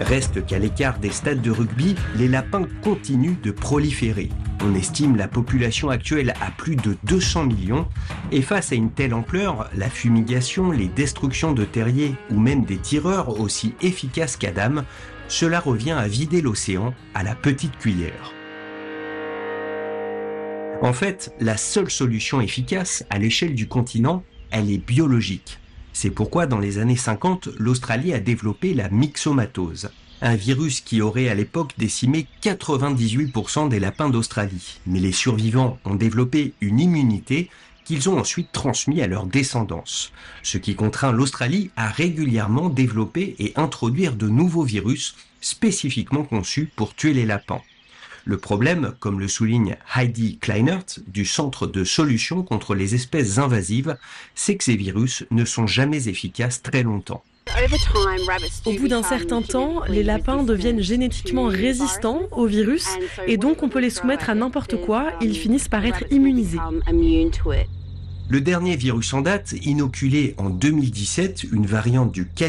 Reste qu'à l'écart des stades de rugby, les lapins continuent de proliférer. On estime la population actuelle à plus de 200 millions et face à une telle ampleur, la fumigation, les destructions de terriers ou même des tireurs aussi efficaces qu'Adam, cela revient à vider l'océan à la petite cuillère. En fait, la seule solution efficace à l'échelle du continent, elle est biologique. C'est pourquoi dans les années 50, l'Australie a développé la myxomatose, un virus qui aurait à l'époque décimé 98% des lapins d'Australie. Mais les survivants ont développé une immunité qu'ils ont ensuite transmise à leur descendance, ce qui contraint l'Australie à régulièrement développer et introduire de nouveaux virus spécifiquement conçus pour tuer les lapins. Le problème, comme le souligne Heidi Kleinert du Centre de solutions contre les espèces invasives, c'est que ces virus ne sont jamais efficaces très longtemps. Au bout d'un certain temps, les lapins deviennent génétiquement résistants au virus et donc on peut les soumettre à n'importe quoi, ils finissent par être immunisés. Le dernier virus en date, inoculé en 2017, une variante du